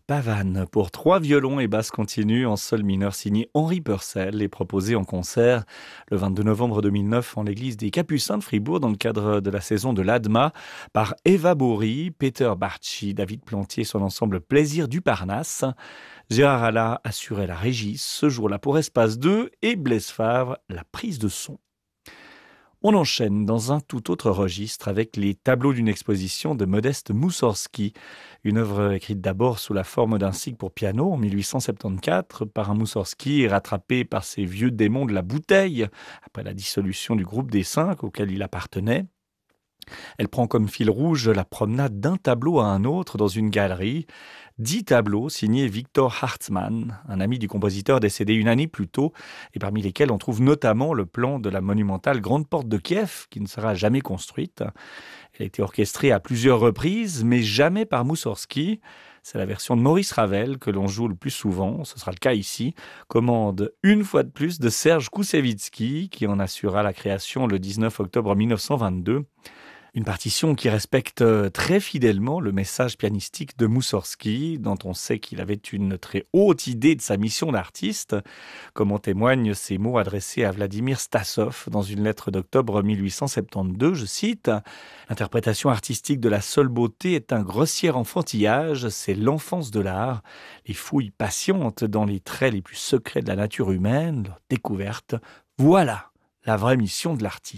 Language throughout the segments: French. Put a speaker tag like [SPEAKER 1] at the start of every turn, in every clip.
[SPEAKER 1] Pavane pour 3 violons et basse continue en sol mineur signé Henri Purcell et proposé en concert le 22 novembre 2009 en l'église des Capucins de Fribourg dans le cadre de la saison de l'ADMA par Eva Bory, Peter Barchi, David Plantier, son ensemble Plaisir du Parnasse. Gérard Alla assurait la régie ce jour-là pour Espace 2 et Blaise Favre la prise de son. On enchaîne dans un tout autre registre avec les tableaux d'une exposition de Modeste Moussorgsky, une œuvre écrite d'abord sous la forme d'un cycle pour piano en 1874 par un Moussorgsky rattrapé par ses vieux démons de la bouteille après la dissolution du groupe des 5 auquel il appartenait. Elle prend comme fil rouge la promenade d'un tableau à un autre dans une galerie. 10 tableaux signés Victor Hartmann, un ami du compositeur décédé une année plus tôt, et parmi lesquels on trouve notamment le plan de la monumentale Grande Porte de Kiev, qui ne sera jamais construite. Elle a été orchestrée à plusieurs reprises, mais jamais par Moussorgsky. C'est la version de Maurice Ravel que l'on joue le plus souvent, ce sera le cas ici. Commande une fois de plus de Serge Koussevitzky, qui en assura la création le 19 octobre 1922. Une partition qui respecte très fidèlement le message pianistique de Moussorgsky, dont on sait qu'il avait une très haute idée de sa mission d'artiste, comme en témoignent ces mots adressés à Vladimir Stassov dans une lettre d'octobre 1872, je cite « L'interprétation artistique de la seule beauté est un grossier enfantillage, c'est l'enfance de l'art, les fouilles patientes dans les traits les plus secrets de la nature humaine, leur découverte, voilà la vraie mission de l'artiste ».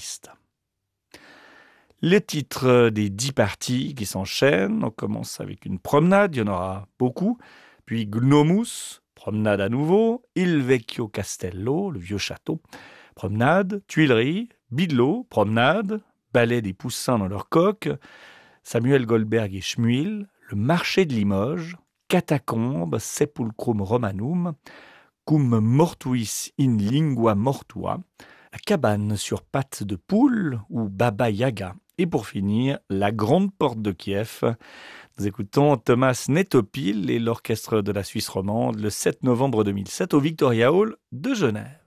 [SPEAKER 1] Les titres des 10 parties qui s'enchaînent, on commence avec une promenade, il y en aura beaucoup, puis Gnomus, promenade à nouveau, Il Vecchio Castello, le vieux château, promenade, Tuileries, Bidlot, promenade, ballet des poussins dans leur coque, Samuel Goldberg et Schmuil, le marché de Limoges, Catacombes, Sepulcrum Romanum, Cum mortuis in lingua mortua, la cabane sur pattes de poule ou Baba Yaga. Et pour finir, la Grande Porte de Kiev. Nous écoutons Thomas Netopil et l'orchestre de la Suisse romande le 7 novembre 2007 au Victoria Hall de Genève.